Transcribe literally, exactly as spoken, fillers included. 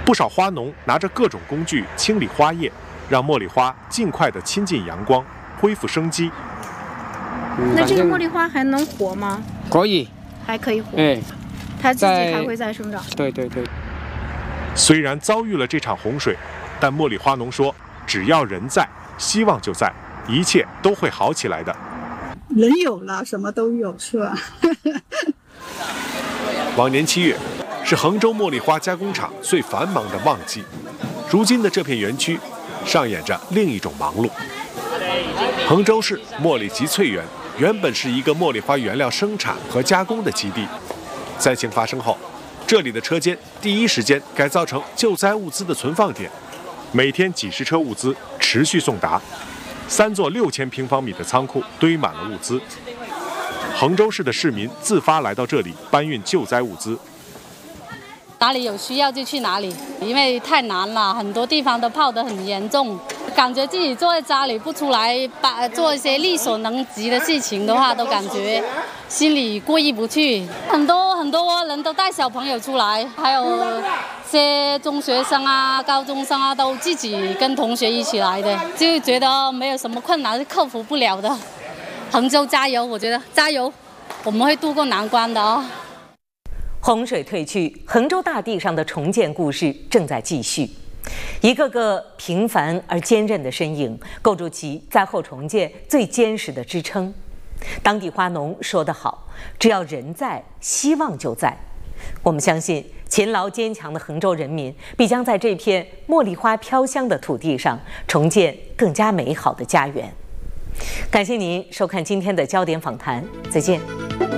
不少花农拿着各种工具清理花叶，让茉莉花尽快地亲近阳光，恢复生机。 那这个茉莉花还能活吗？ 可以， 还可以活。 哎， 它自己还会再生长。 对对对。 虽然遭遇了这场洪水，但茉莉花农说，只要人在，希望就在，一切都会好起来的。 人有了，什么都有，是吧？ 往年七月是衡州茉莉花加工厂最繁忙的旺季，如今的这片园区上演着另一种忙碌。衡州市茉莉集萃园原本是一个茉莉花原料生产和加工的基地，灾情发生后，这里的车间第一时间改造成救灾物资的存放点，每天几十车物资持续送达，三座六千平方米的仓库堆满了物资。衡州市的市民自发来到这里搬运救灾物资， 哪里有需要就去哪里，因为太难了，很多地方都泡得很严重，感觉自己坐在家里不出来，把做一些力所能及的事情的话，都感觉心里过意不去。很多很多人都带小朋友出来，还有些中学生啊、高中生啊，都自己跟同学一起来的，就觉得没有什么困难是克服不了的。衡州加油！我觉得加油，我们会渡过难关的哦。 洪水退去，衡州大地上的重建故事正在继续。一个个平凡而坚韧的身影，构筑起灾后重建最坚实的支撑。当地花农说得好：“只要人在，希望就在。”我们相信，勤劳坚强的衡州人民必将在这片茉莉花飘香的土地上重建更加美好的家园。感谢您收看今天的焦点访谈，再见。